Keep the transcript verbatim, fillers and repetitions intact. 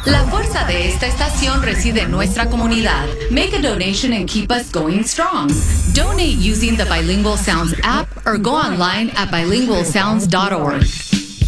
La fuerza de esta estación reside en nuestra comunidad. Make a donation and keep us going strong. Donate using the Bilingual Sounds app or go online at bilingual sounds dot org.